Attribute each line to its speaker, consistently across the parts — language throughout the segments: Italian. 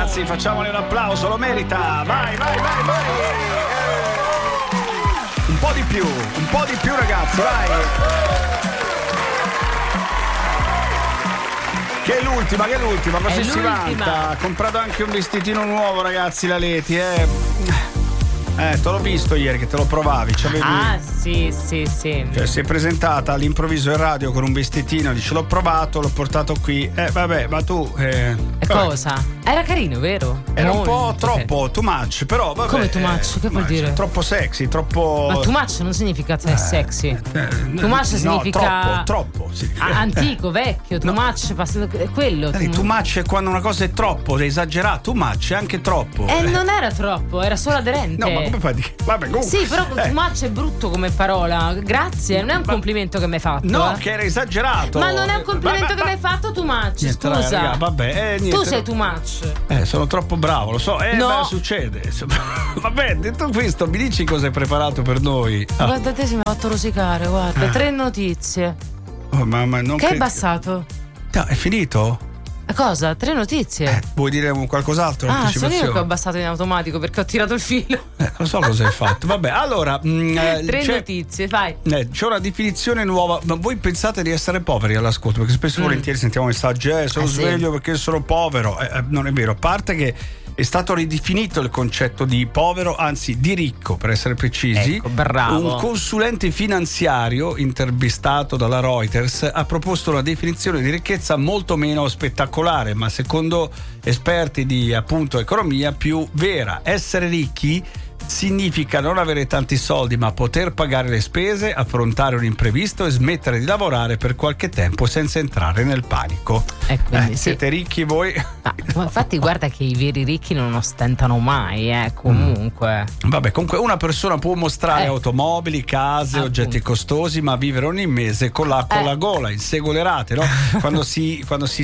Speaker 1: ragazzi, facciamole un applauso, lo merita. Vai. Un po' di più ragazzi, vai. Che è l'ultima, così si vanta. Ha comprato anche un vestitino nuovo, ragazzi, la Leti, te l'ho visto ieri che te lo provavi.
Speaker 2: Sì.
Speaker 1: Cioè, si è presentata all'improvviso in radio con un vestitino, dice l'ho provato, l'ho portato qui. Vabbè, ma tu.
Speaker 2: Cosa? Era carino, vero?
Speaker 1: Era un po' troppo, too much, però vabbè.
Speaker 2: Come too much? Che vuol dire?
Speaker 1: Troppo sexy, troppo.
Speaker 2: Ma too much non significa sexy. Too much significa.
Speaker 1: Troppo. Sì.
Speaker 2: Antico, vecchio, too much, è quello.
Speaker 1: Too much è quando una cosa è troppo, è esagerato, too much è anche troppo.
Speaker 2: Non era troppo, era solo aderente.
Speaker 1: No, ma come fai? Vabbè, comunque.
Speaker 2: Sì, però too much è brutto come parola. Grazie, non è un complimento che mi hai fatto.
Speaker 1: No, che era esagerato.
Speaker 2: Ma non è un complimento che mi hai fatto, too much.
Speaker 1: Niente,
Speaker 2: scusa.
Speaker 1: Raga, vabbè, niente.
Speaker 2: Tu sei too much.
Speaker 1: Sono troppo bravo, lo so.
Speaker 2: No.
Speaker 1: Succede. Vabbè, detto questo, mi dici cosa hai preparato per noi?
Speaker 2: Guarda, te si mi ha fatto rosicare, guarda. 3 notizie.
Speaker 1: Oh, ma non
Speaker 2: che hai abbassato?
Speaker 1: No, è finito?
Speaker 2: Cosa? 3 notizie?
Speaker 1: Vuoi dire qualcos'altro?
Speaker 2: Sono io che ho abbassato in automatico perché ho tirato il filo.
Speaker 1: Non so cosa hai fatto. Vabbè, allora
Speaker 2: 3 notizie, vai.
Speaker 1: C'è una definizione nuova. Ma voi pensate di essere poveri all'ascolto? Perché spesso e volentieri sentiamo messaggi: sono sveglio perché sono povero. Non è vero, a parte che è stato ridefinito il concetto di povero, anzi di ricco, per essere precisi.
Speaker 2: Ecco, bravo.
Speaker 1: Un consulente finanziario intervistato dalla Reuters ha proposto una definizione di ricchezza molto meno spettacolare, ma secondo esperti di appunto economia più vera. Essere ricchi significa non avere tanti soldi ma poter pagare le spese, affrontare un imprevisto e smettere di lavorare per qualche tempo senza entrare nel panico.
Speaker 2: Quindi
Speaker 1: siete ricchi voi?
Speaker 2: Infatti guarda che i veri ricchi non ostentano mai, comunque.
Speaker 1: Vabbè, comunque una persona può mostrare automobili, case, oggetti costosi, ma vivere ogni mese con l'acqua alla gola, insegue le rate, no? quando si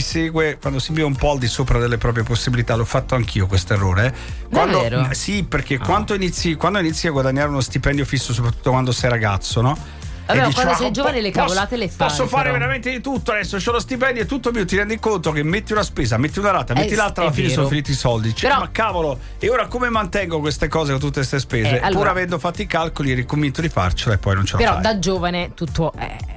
Speaker 1: vive un po' al di sopra delle proprie possibilità. L'ho fatto anch'io questo errore.
Speaker 2: Davvero?
Speaker 1: Sì, perché quando inizi a guadagnare uno stipendio fisso, soprattutto quando sei ragazzo, no?
Speaker 2: Vabbè, quando sei giovane le cavolate le fai.
Speaker 1: Posso fare
Speaker 2: però
Speaker 1: veramente di tutto adesso, c'ho lo stipendio, è tutto mio. Ti rendi conto che metti una spesa, metti una rata, metti l'altra, alla fine sono finiti i soldi.
Speaker 2: Però,
Speaker 1: ma cavolo, e ora come mantengo queste cose con tutte queste spese?
Speaker 2: Allora,
Speaker 1: pur avendo fatto i calcoli, ricomincio di farcela e poi non ce la fai.
Speaker 2: Però da giovane tutto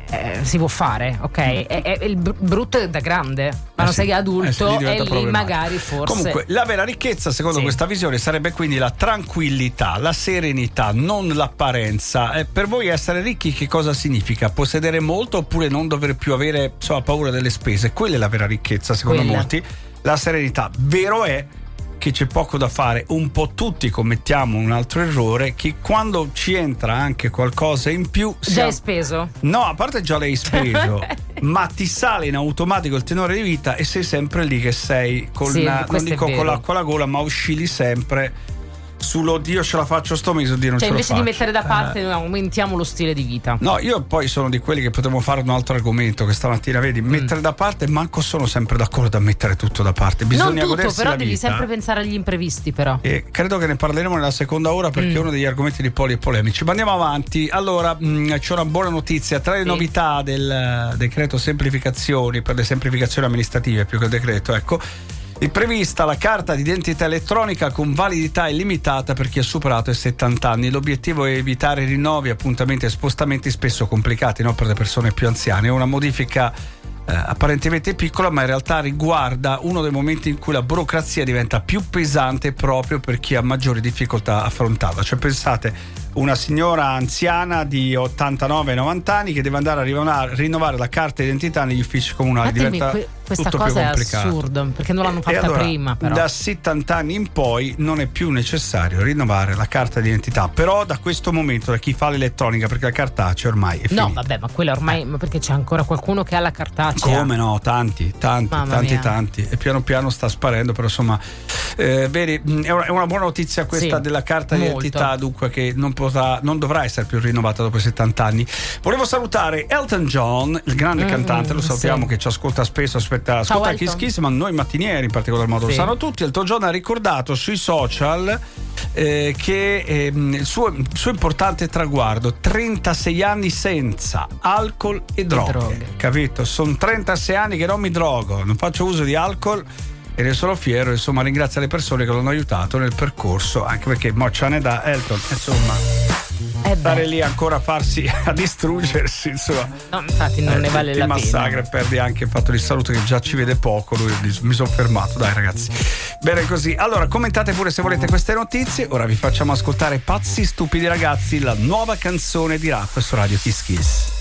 Speaker 2: si può fare, ok? Il brutto è da grande. Quando sei adulto e lì magari forse.
Speaker 1: Comunque, la vera ricchezza, secondo questa visione, sarebbe quindi la tranquillità, la serenità, non l'apparenza. Per voi essere ricchi che cosa significa? Possedere molto oppure non dover più avere paura delle spese? Quella è la vera ricchezza, secondo molti. La serenità. Vero è che c'è poco da fare, un po' tutti commettiamo un altro errore, che quando ci entra anche qualcosa in più
Speaker 2: già hai speso?
Speaker 1: No, a parte già l'hai speso ma ti sale in automatico il tenore di vita e sei sempre lì che sei non dico con l'acqua alla gola, ma oscilli sempre sull'oddio ce la faccio sto mese, oddio non ce la faccio.
Speaker 2: Invece di mettere da parte aumentiamo lo stile di vita.
Speaker 1: No, io poi sono di quelli che potremmo fare un altro argomento che stamattina, vedi, mettere da parte, manco sono sempre d'accordo a mettere tutto da parte. Bisogna
Speaker 2: non tutto, però
Speaker 1: la
Speaker 2: devi
Speaker 1: vita.
Speaker 2: sempre pensare agli imprevisti, però.
Speaker 1: E credo che ne parleremo nella seconda ora perché è uno degli argomenti di poli e polemici. Ma andiamo avanti. Allora, c'è una buona notizia. Tra le novità del decreto semplificazioni, per le semplificazioni amministrative più che il decreto, ecco, è prevista la carta d'identità elettronica con validità illimitata per chi ha superato i 70 anni. L'obiettivo è evitare rinnovi, appuntamenti e spostamenti spesso complicati, no, per le persone più anziane. È una modifica apparentemente piccola, ma in realtà riguarda uno dei momenti in cui la burocrazia diventa più pesante proprio per chi ha maggiori difficoltà a affrontarla. Cioè, pensate, una signora anziana di 89-90 anni che deve andare a rinnovare la carta d'identità negli uffici comunali. Diventa
Speaker 2: questa
Speaker 1: tutto
Speaker 2: cosa
Speaker 1: più complicato.
Speaker 2: È assurdo perché non l'hanno fatta
Speaker 1: allora,
Speaker 2: prima, però.
Speaker 1: Da 70 anni in poi non è più necessario rinnovare la carta d'identità, però da questo momento, da chi fa l'elettronica, perché la cartacea ormai è finita.
Speaker 2: No, vabbè, ma quella ormai ma perché c'è ancora qualcuno che ha la cartacea?
Speaker 1: Come no, tanti e piano piano sta sparendo, però insomma vedi, è una buona notizia questa della carta d'identità, dunque, che non dovrà essere più rinnovata dopo i 70 anni. Volevo salutare Elton John, il grande cantante, lo sappiamo che ci ascolta spesso, ascolta Kiss Kiss, ma noi mattinieri in particolar modo lo sanno tutti. Elton John ha ricordato sui social che il suo importante traguardo, 36 anni senza alcol e droghe. Capito? Sono 36 anni che non mi drogo, non faccio uso di alcol e ne sono fiero, insomma ringrazia le persone che l'hanno aiutato nel percorso, anche perché mo ce ne dà Elton, insomma stare lì ancora a distruggersi, insomma
Speaker 2: no, infatti non ne vale la pena.
Speaker 1: Ti massacra e perdi anche il fatto di saluto che già ci vede poco. Lui mi sono fermato, dai ragazzi, bene così. Allora commentate pure se volete queste notizie. Ora vi facciamo ascoltare Pazzi Stupidi Ragazzi, la nuova canzone di rap su Radio Kiss Kiss.